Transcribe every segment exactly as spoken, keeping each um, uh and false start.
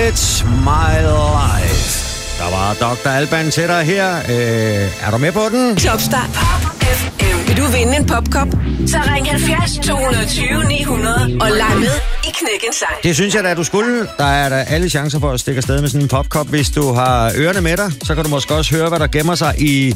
It's My Life. Der var doktor Alban til dig her. Øh, er du med på den? Topstart. Pop F M. Vil du vinde en popkop? Så ring halvfjerds to tyve ni hundrede og leg med i Knæk en Sang. Det synes jeg da, du skulle. Der er der alle chancer for at stikke afsted med sådan en popkop. Hvis du har ørerne med dig, så kan du måske også høre, hvad der gemmer sig i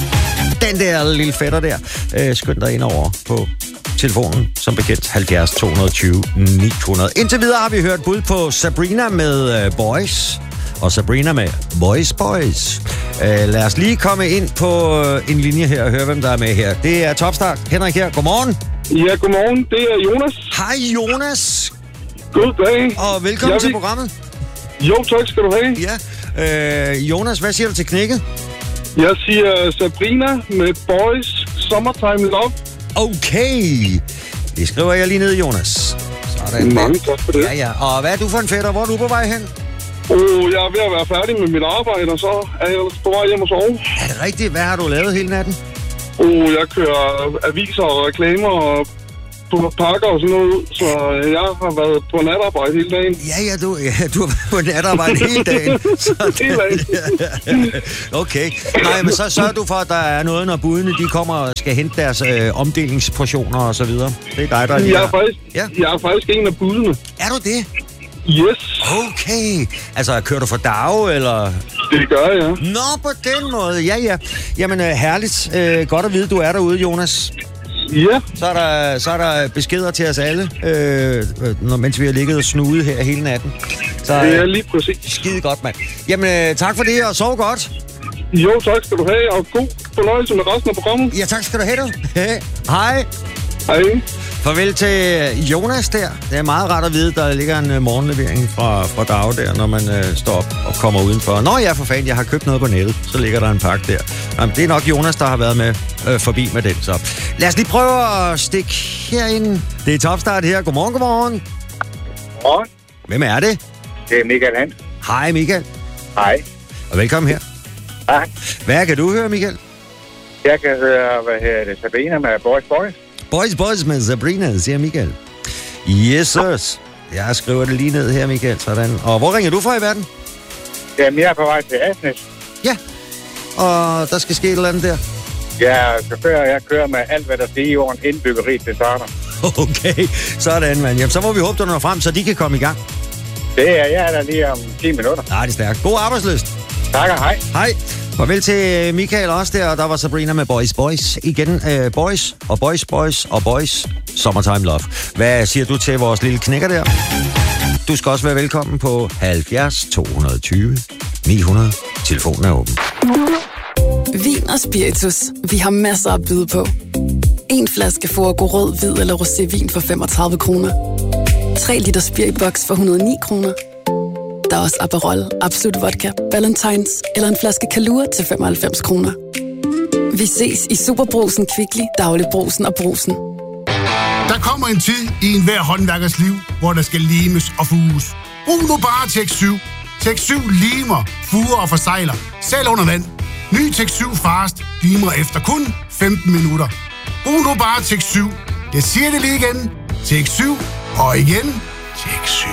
den der lille fætter der. Øh, skynd dig ind over på telefonen, som bekendt, halvfjerds to tyve ni hundrede. Indtil videre har vi hørt bud på Sabrina med uh, Boys, og Sabrina med Boys Boys. Uh, lad os lige komme ind på uh, en linje her og høre, hvem der er med her. Det er Topstart. Henrik her. Godmorgen. Ja, godmorgen. Det er Jonas. Hej Jonas. God dag. Og velkommen Jeg til vil... programmet. Jo, tak skal du have. Ja. Uh, Jonas, hvad siger du til knækket? Jeg siger Sabrina med Boys Summertime Love. Okay. Det skriver jeg lige ned, Jonas. Sådan. Mange tak for det. Ja, ja. Og hvad er du for en fætter? Hvor er du på vej hen? Oh, jeg er ved at være færdig med mit arbejde, og så er jeg på vej hjem og sove. Er det rigtigt? Hvad har du lavet hele natten? Oh, jeg kører aviser og reklamer og pakker og sådan noget ud, så jeg har været på natarbejde hele dagen. Ja, ja, du, ja, du har været på natarbejde hele dagen. Så hele dagen. Okay. Nej, men så sørger du for, at der er noget, når budene de kommer og skal hente deres øh, omdelingsportioner og så videre. Det er dig, der er jeg er faktisk, ja. Jeg er faktisk en af budene. Er du det? Yes. Okay. Altså, kører du for dag, eller? Det gør jeg, ja. Nå, på den måde. Ja, ja. Jamen, øh, herligt. Øh, godt at vide, du er derude, Jonas. Ja. Så er der, så er der beskeder til os alle, øh, når, mens vi har ligget og snudet her hele natten. Så, det er lige præcis. Skide godt, mand. Jamen, øh, tak for det, og sov godt. Jo, tak skal du have, og god fornøjelse med resten af programmet. Ja, tak skal du have, du. Hej. Hej. Farvel til Jonas der. Det er meget rart at vide, der ligger en morgenlevering fra, fra Dag der, når man øh, står op og kommer udenfor. Nå ja, for fanden, jeg har købt noget på nettet. Så ligger der en pakke der. Jamen, det er nok Jonas, der har været med øh, forbi med den. Så lad os lige prøve at stikke herind. Det er Topstart her. Godmorgen, godmorgen. Godmorgen. Hvem er det? Det er Michael Hans. Hej, Michael. Hej. Og velkommen her. Hej. Hvad kan du høre, Michael? Jeg kan høre, hvad her det, Sabrina med Boys Boys. Boys Boys med Sabrina, siger Michael. Yes, sirs. Jeg skriver det lige ned her, Michael. Sådan. Og hvor ringer du fra i verden? Jamen, jeg er på vej til Asnes. Ja. Og der skal ske et eller andet der? Jeg er chauffør, og jeg kører med alt, hvad der siger i jorden, inden byggeriet det starter. Okay, sådan, mand. Jamen, så må vi håbe, du når frem, så de kan komme i gang. Det er jeg er der lige om ti minutter. Nej, det er stærkt. God arbejdslyst. Tak og hej. Hej. Farvel til Michael også der, og der var Sabrina med Boys Boys. Igen, uh, Boys og Boys Boys og Boys Summertime Love. Hvad siger du til vores lille knækker der? Du skal også være velkommen på halvfjerds to tyve ni hundrede. Telefonen er åben. Vin og spiritus. Vi har masser at byde på. En flaske Forgo rød, hvid eller rosévin for femogtredive kroner. tre liter Spiritbox for et hundrede og ni kroner. Der er også Aperol, Absolut Vodka, Valentines eller en flaske Kalua til femoghalvfems kroner. Vi ses i Superbrusen, Kvickly, Dagligbrusen og Brusen. Der kommer en tid i enhver håndværkers liv, hvor der skal limes og fuges. Brug nu bare Tek syv. Tek syv limer, fuger og forsejler, selv under vand. Ny Tek syv Fast limer efter kun femten minutter. Brug nu bare Tek syv. Jeg siger det lige igen. Tek syv og igen Tek syv.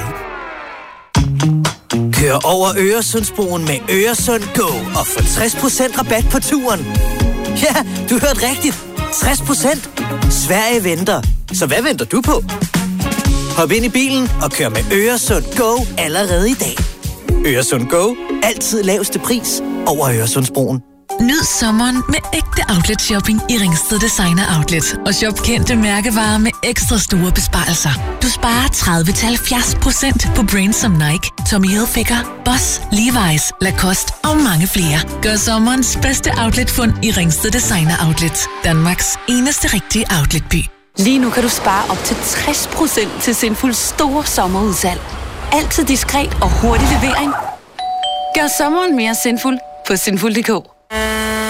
Kør over Øresundsbroen med Øresund Go og få tres procent rabat på turen. Ja, du hørte rigtigt. tres procent. Sverige venter. Så hvad venter du på? Hop ind i bilen og kør med Øresund Go allerede i dag. Øresund Go. Altid laveste pris over Øresundsbroen. Nyd sommeren med ægte outlet shopping i Ringsted Designer Outlet. Og shop kendte mærkevarer med ekstra store besparelser. Du sparer tredive til halvfjerds procent på brands som Nike, Tommy Hilfiger, Boss, Levi's, Lacoste og mange flere. Gør sommerens bedste outletfund i Ringsted Designer Outlet. Danmarks eneste rigtige outletby. Lige nu kan du spare op til tres procent til Sinfuls store sommerudsalg. Altid diskret og hurtig levering. Gør sommeren mere sinful på sinful punktum d k.